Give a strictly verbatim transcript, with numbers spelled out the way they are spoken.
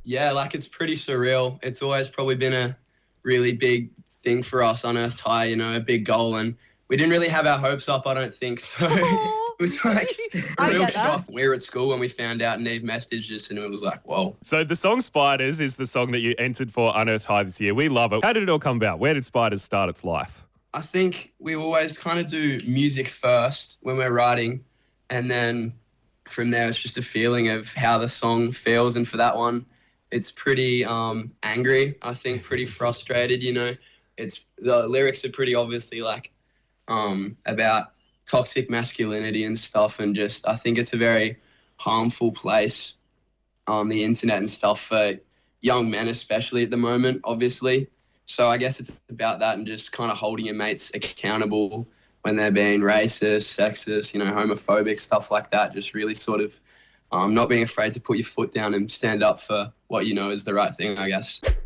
Yeah, like it's pretty surreal. It's always probably been a really big thing for us Unearthed High, you know, a big goal. And we didn't really have our hopes up, I don't think. So it was like I a real get that. shock. We were at school when we found out and Eve messaged us and it was like, whoa. So the song Spiders is the song that you entered for Unearthed High this year. We love it. How did it all come about? Where did Spiders start its life? I think we always kind of do music first when we're writing, and then from there it's just a feeling of how the song feels. And for that one, it's pretty um, angry, I think, pretty frustrated, you know. It's the lyrics are pretty obviously like um, about toxic masculinity and stuff, and just I think it's a very harmful place on the internet and stuff for young men, especially at the moment, obviously. So I guess it's about that and just kind of holding your mates accountable when they're being racist, sexist, you know, homophobic, stuff like that. Just really sort of um, not being afraid to put your foot down and stand up for what you know is the right thing, I guess.